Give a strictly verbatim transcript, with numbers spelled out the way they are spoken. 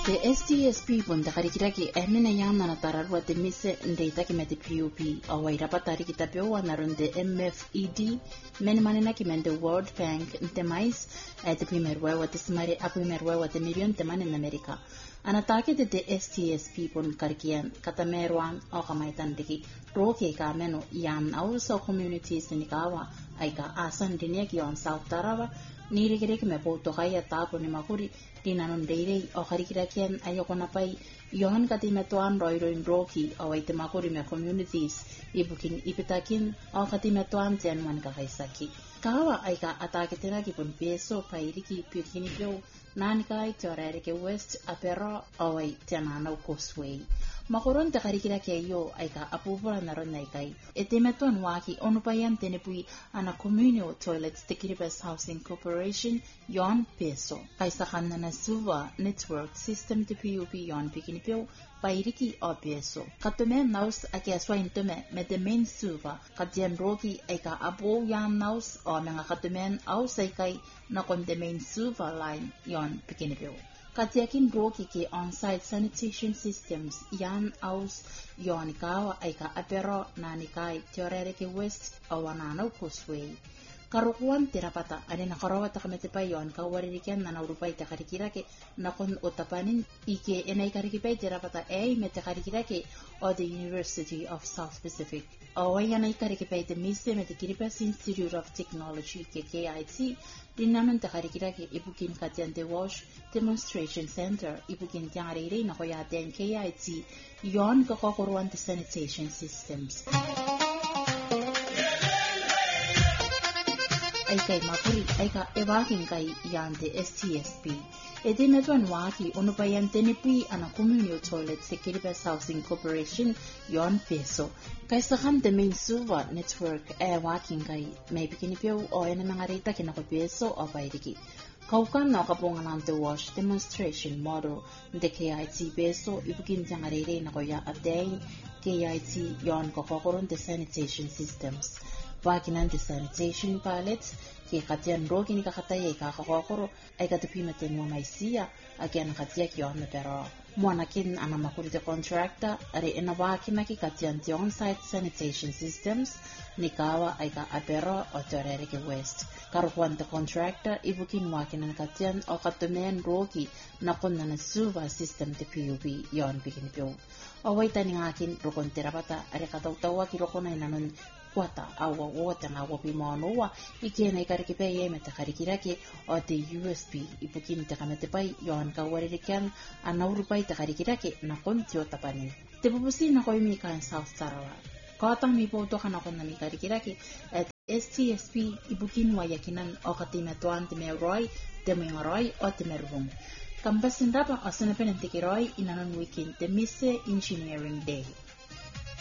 The S T S P pun takarikiraki ehmina yana na tararwa te mise ndeita ki mete P U P awaira patari ki tapio na runde M F E D meni manena ki mende World Bank nte mais e te primerwe wa te simare a primerwe wa te milion te mane na Amerika. Anatake te te S T S P pun karikian katameruan o kamaitan diki roke ka meno yan also communities ni kawa aika asan dinia ki on South Tarawa ni rikiriki me poto kaya tapo ni makuri dinanon deirei o karikirakian ayokona pai yohan kati metuan roiroin roki o aite makuri me communities ibukin ipitakin o kati metuan tianuan kakaisaki. Kawa aika ataketena ki pun peso pairiki pikini pio nanikai teorerike west apero o ai tianana causeway. Makoron te karikiraki ayo aika apupura naron naikai. Ete metuan waki onupayan tenepui ana communal toilets te Kiribati Housing Corporation yon peso. Kaisakan na nasuva network system te P U P yon pikinipyo pairiki o peso. Katume naus ake aswain tume me te main suva katian roki aika abo yan naus o mga katumen au saikai na kon te main suva line yon pikinipyo. Katiakin roki ke on-site sanitation systems yan aus yon kawa aika apero nanikai teorerike west awanano causeway. Karukuan tirapata ane nakarawa takamete yon kawaririkian na naurupai takarikirake nakon utapanin ike enay karikipay tirapata ay mete karikirake o the University of South Pacific. Away anay karikipay te mise mete Kiribati Institute of Technology ke K I T dinanon takarikirake ibukin katian te Wash Demonstration Center ibukin tiangariri na koyaten K I T yon kakokuruan te sanitation systems. Aika makuri aika ewakin kai yante S T S P. Ede metuan waki onupayan tenipui ana communal toilet se Kiribati Housing Corporation yon peso. Kaisakan the main suva network e wakin kai may pikinipyo o ena nangarita kinako peso o pairiki. Kaukan na kapungan ang the Wash Demonstration Model de K I T peso ibukin tiangarere na koya atay K I T yon kakokoron the sanitation systems. Wakinan the sanitation pilots ke katian roki ni kakatay ay kakakokoro ay katupimate mo may siya agyan katiyak yon na pero muanakin ang makulite contractor ari inawakin na ki katian ti on-site sanitation systems ni kawa ay ka apero o teorerike west. Karukuan the contractor ibukin wakin na katian o katumen roki na kun na nasuva system ti P U P yon pikinipyo. Away tani ngakin rukon tirapata ari katawtawa ki rukunay nanon Wata awa wata nga wapi maanoa ike na ikarikipe ye mete karikirake o te U S B ipukin te kamete pai yohan kawaririkan anaurupai te karikirake na konti o tapanin. Te pupusi na koy mi ka South Tarawa. Katang mi po to ka na kon na mi karikirake at S T S P ibukin wayakinan o katimetuan te meroy te mengaroy o te merung. Kampasin dapat asana penantikiroy inanon weekend te mise engineering day.